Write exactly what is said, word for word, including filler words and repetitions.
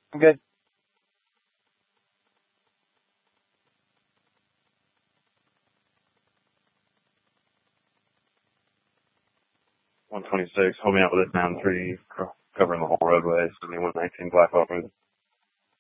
I'm good. one twenty-six, hold me out with this down three, co- covering the whole roadway, seventy-one nineteen Blackhawk Road.